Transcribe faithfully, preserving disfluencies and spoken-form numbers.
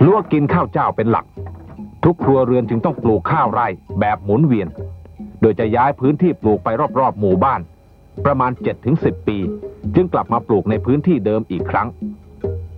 อว่ากินข้าวเจ้าเป็นหลักทุกครัวเรือนจึงต้องปลูกข้าวไร่แบบหมุนเวียนโดยจะย้ายพื้นที่ปลูกไปรอบๆหมู่บ้านประมาณ เจ็ดถึงสิบ ปีจึงกลับมาปลูกในพื้นที่เดิมอีกครั้ง